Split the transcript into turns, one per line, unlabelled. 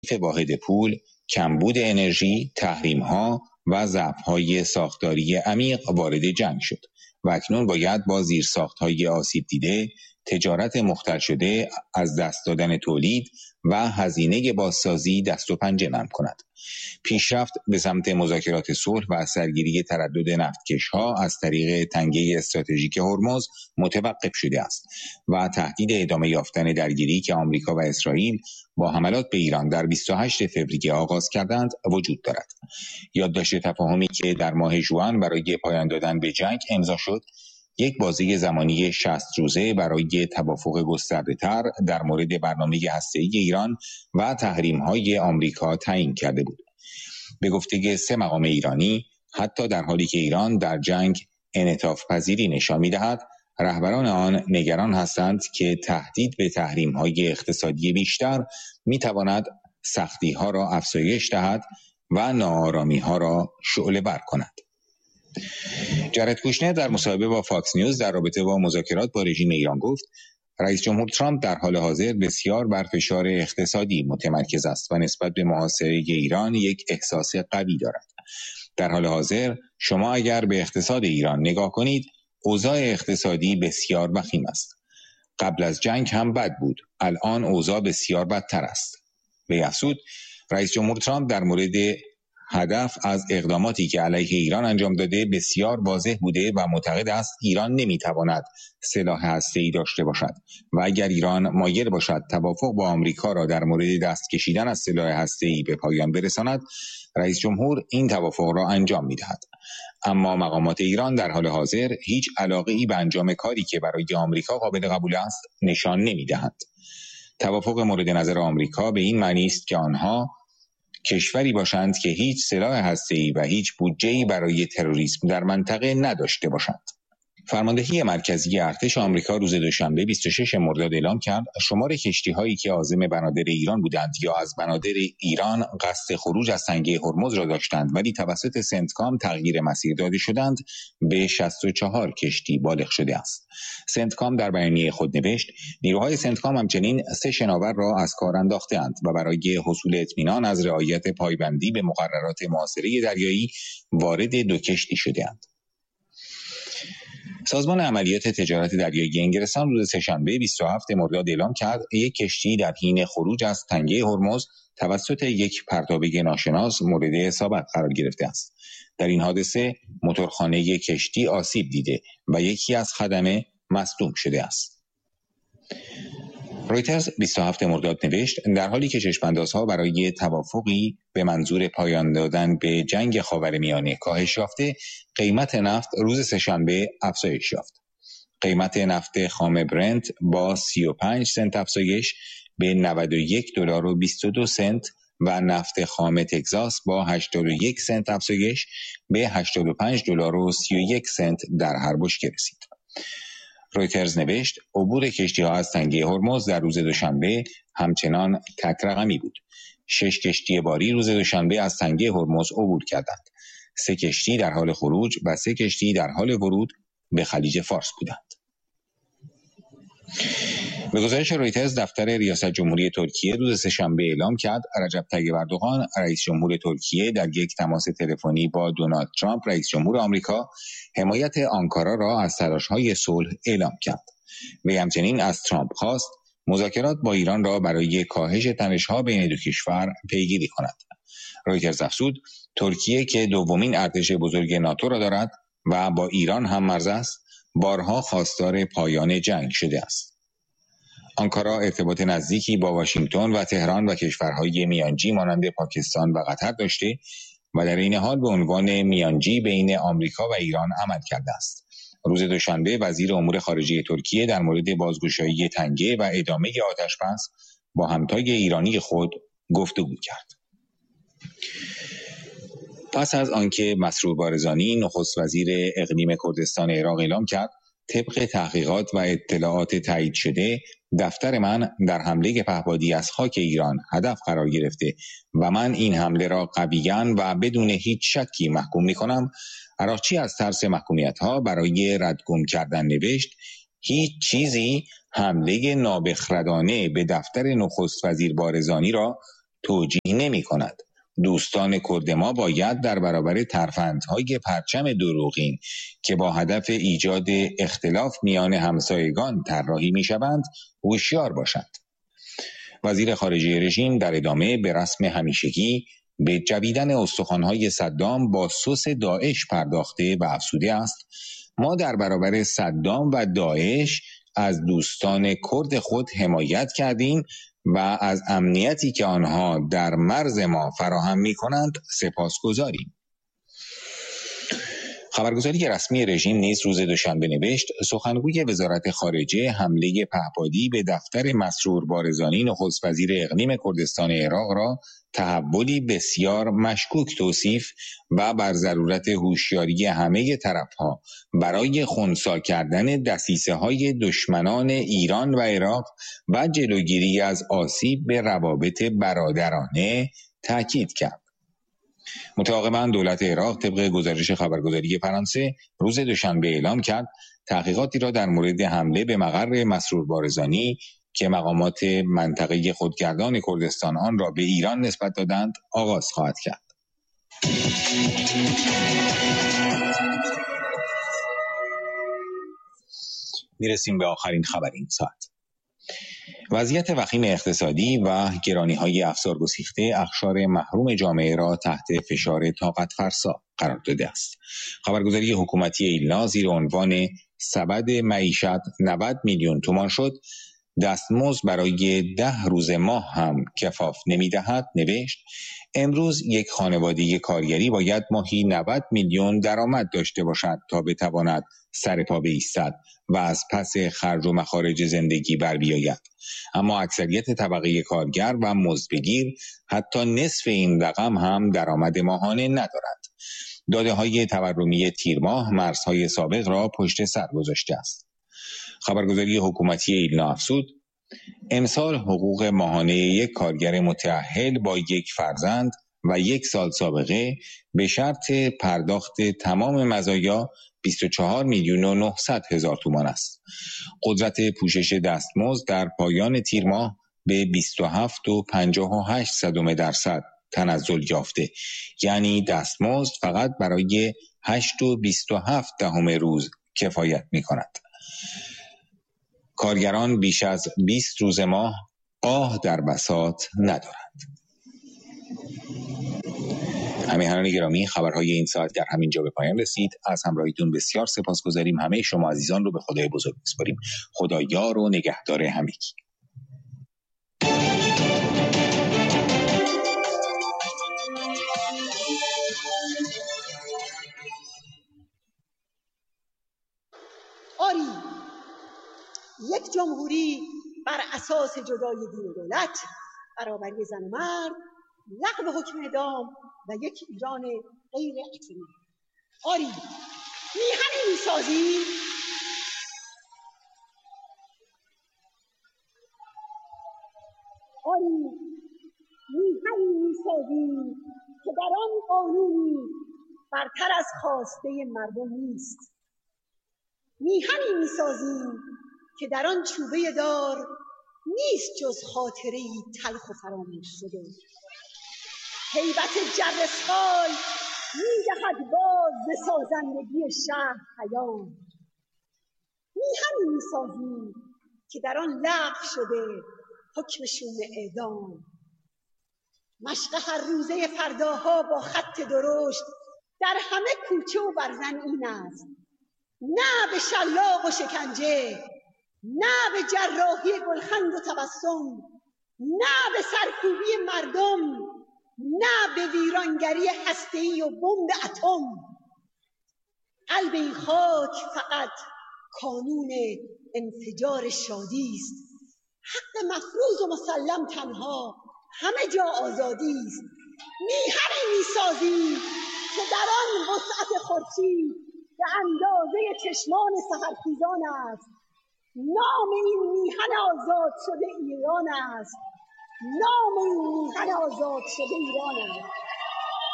واحد پول، کمبود انرژی، تحریم‌ها و ضعف‌های ساختاری عمیق وارد جنگ شد و اکنون باید با زیرساخت‌های آسیب دیده، تجارت مختل شده، از دست دادن تولید و هزینه بازسازی دست و پنجه نرم کند. پیشرفت به سمت مذاکرات صلح و سرگیری تردد نفتکش‌ها از طریق تنگه استراتژیک هرمز متوقف شده است و تهدید ادامه یافتن درگیری که آمریکا و اسرائیل با حملات به ایران در 28 فوریه آغاز کردند وجود دارد. یادداشت تفاهمی که در ماه ژوئن برای پایان دادن به جنگ امضا شد، یک بازه زمانی 60 روزه برای توافق گسترده‌تر در مورد برنامه هسته‌ای ایران و تحریم‌های آمریکا تعیین کرده بود. به گفته 3 مقام ایرانی، حتی در حالی که ایران در جنگ انعطاف پذیری نشان می‌دهد، رهبران آن نگران هستند که تهدید به تحریم‌های اقتصادی بیشتر می‌تواند سختی‌ها را افزایش دهد و ناآرامی‌ها را شعله‌ور کند. جارد کوشنر در مصاحبه با فاکس نیوز در رابطه با مذاکرات با رژیم ایران گفت: رئیس جمهور ترامپ در حال حاضر بسیار بر فشار اقتصادی متمرکز است و نسبت به محاصره ایران یک احساس قوی دارد. در حال حاضر شما اگر به اقتصاد ایران نگاه کنید، اوضاع اقتصادی بسیار وخیم است. قبل از جنگ هم بد بود، الان اوضاع بسیار بدتر است. به افزود، رئیس جمهور ترامپ در مورد هدف از اقداماتی که علیه ایران انجام داده بسیار واضح بوده و معتقد است ایران نمیتواند سلاح هسته‌ای داشته باشد و اگر ایران مایل باشد توافق با آمریکا را در مورد دست کشیدن از سلاح هسته‌ای به پایان برساند، رئیس جمهور این توافق را انجام میدهد. اما مقامات ایران در حال حاضر هیچ علاقه‌ای به انجام کاری که برای آمریکا قابل قبول است نشان نمیدهند. توافق مورد نظر آمریکا به این معنی است که آنها کشوری باشند که هیچ سلاح هسته‌ای و هیچ بودجه‌ای برای تروریسم در منطقه نداشته باشند. فرماندهی مرکزی ارتش آمریکا روز دوشنبه 26 مرداد اعلام کرد شمار کشتی‌هایی که عازم بنادر ایران بودند یا از بنادر ایران قصد خروج از تنگه هرمز را داشتند ولی توسط سنتکام تغییر مسیر داده شدند به 64 کشتی بالغ شده است. سنتکام در بیانیه خود نوشت نیروهای سنتکام همچنین 3 شناور را از کار انداخته‌اند و برای حصول اطمینان از رعایت پایبندی به مقررات محاصره دریایی وارد 2 کشتی شده‌اند. سازمان عملیات تجارت دریایی انگلستان روز سه‌شنبه 27 مرداد اعلام کرد یک کشتی در حین خروج از تنگه هرمز توسط یک پرتابه ناشناس مورد اصابت قرار گرفته است. در این حادثه موتورخانه کشتی آسیب دیده و یکی از خدمه مصدوم شده است. رویترز 27 مرداد نوشت در حالی که چشم‌اندازها برای توافقی به منظور پایان دادن به جنگ خاورمیانه کاهش یافته، قیمت نفت روز سه‌شنبه افزایش یافت. قیمت نفت خام برنت با 35 سنت افزایش به $91.22 و نفت خام تگزاس با 81 سنت افزایش به $85.31 در هر بشکه رسید. رویترز نوشت عبور کشتی‌ها از تنگه هرمز در روز دوشنبه همچنان تک رقمی بود. 6 کشتی باری روز دوشنبه از تنگه هرمز عبور کردند. 3 کشتی در حال خروج و 3 کشتی در حال ورود به خلیج فارس بودند. به گزارش رویترز دفتر ریاست جمهوری ترکیه روز سه‌شنبه اعلام کرد رجب طیب اردوغان رئیس جمهور ترکیه در یک تماس تلفنی با دونالد ترامپ رئیس جمهور آمریکا حمایت آنکارا را از تلاش‌های صلح اعلام کرد. وی همچنین از ترامپ خواست مذاکرات با ایران را برای کاهش تنش‌ها بین 2 کشور پیگیری کند. رویترز افزود ترکیه که دومین ارتش بزرگ ناتو را دارد و با ایران هم مرز است، بارها خواستار پایان جنگ شده است. آنکارا ارتباط نزدیکی با واشنگتن و تهران و کشورهای میانجی مانند پاکستان و قطر داشته و در این حال به عنوان میانجی بین آمریکا و ایران عمل کرده است. روز دوشنبه وزیر امور خارجه ترکیه در مورد بازگشایی تنگه و ادامه آتش‌بس با همتای ایرانی خود گفتگو کرد. پس از آنکه مسرور بارزانی نخست وزیر اقلیم کردستان عراق اعلام کرد طبق تحقیقات و اطلاعات تایید شده دفتر من در حمله پهپادی از خاک ایران هدف قرار گرفته و من این حمله را قویاً و بدون هیچ شکی محکوم می‌کنم. عراقچی از ترس محکومیت‌ها برای ردگم کردن نوشت هیچ چیزی حمله نابخردانه به دفتر نخست وزیر بارزانی را توجیه نمی کند. دوستان کرد ما باید در برابر ترفندهای پرچم دروغین که با هدف ایجاد اختلاف میان همسایگان طراحی میشوند هوشیار باشند. وزیر خارجه رژیم در ادامه به رسم همیشگی به جویدن استخوان‌های صدام با سس داعش پرداخته و افزوده است: ما در برابر صدام و داعش از دوستان کرد خود حمایت کردیم و از امنیتی که آنها در مرز ما فراهم می‌کنند سپاسگزاریم. خبرگزاری رسمی رژیم نیز روز دوشنبه نوشت سخنگوی وزارت خارجه حمله پهپادی به دفتر مسرور بارزانی نخست وزیر اقلیم کردستان عراق را تحولی بسیار مشکوک توصیف و بر ضرورت هوشیاری همه طرف‌ها برای خنثی کردن دسیسه‌های دشمنان ایران و عراق و جلوگیری از آسیب به روابط برادرانه تاکید کرد. متعاقباً دولت عراق طبق گزارش خبرگزاری فرانسه روز دوشنبه اعلام کرد تحقیقاتی را در مورد حمله به مقر مسرور بارزانی که مقامات منطقه خودگردان کردستان آن را به ایران نسبت دادند آغاز خواهد کرد. میرسیم به آخرین خبر این ساعت. وضعیت وخیم اقتصادی و گرانی‌های افزار گسیخته اقشار محروم جامعه را تحت فشار طاقت فرسا قرار داده است. خبرگزاری حکومتی ایلنا زیر عنوان سبد معیشت 90 میلیون تومان شد، دستمزد برای 10 روز ماه هم کفاف نمی‌دهد نوشت امروز یک خانواده کارگری باید ماهی 90 میلیون درآمد داشته باشد تا بتواند سر پا بایستد و از پس خرج و مخارج زندگی بر بیاید. اما اکثریت طبقه کارگر و مزدبگیر حتی نصف این رقم هم درآمد ماهانه ندارد. داده‌های تورمی تیر ماه مرزهای سابق را پشت سر گذاشته است. خبرگزاری حکومتی ایلنا افزود امسال حقوق ماهانه یک کارگر متأهل با یک فرزند و 1 سال سابقه به شرط پرداخت تمام مزایا 24 میلیون و 900 هزار تومان است. قدرت پوشش دستمزد در پایان تیر ماه به 27.58% تنزل یافته، یعنی دستمزد فقط برای 8.27 روز کفایت می کند. کارگران بیش از 20 روز ماه آه در بساط ندارند. همیهنان گرامی، خبرهای این ساعت در همین جا به پایان رسید. از همراهیتون بسیار سپاسگزاریم. همه شما عزیزان رو به خدای بزرگ میسپاریم. خدا یار و نگهدار همگی.
آری، یک جمهوری بر اساس جدای دین و دولت، برابری زن و مرد، لغو حکم اعدام و یک ایران غیر اتمی. آری، میهنی میسازی که در آن قانونی برتر از خواسته مردم نیست. میهنی میسازیم که در آن چوبه دار نیست جز خاطره‌ای تلخ و فراموش شده. هیبت جرسخال می‌دهد باز ز سازندگی شهر پیام. میهنی میسازیم که در آن لغو شده حکم شوم اعدام. مشق هر روزه فرداها با خط درشت در همه کوچه و برزن این است: نه به شلاق و شکنجه، نه به جراحی گلخند و تبسم، نه به سرکوبی مردم، نه به ویرانگری هسته‌ای و بمب اتم. قلب این خاک فقط کانون انفجار شادی است. حق مفروض و مسلم تنها همه جا آزادی است. میهنی میسازیم که در آن وسعت خورشید به اندازه چشمان سحرخیزان است. نام این میهن آزاد شده ایران است. نام این میهن آزاد شده ایران است.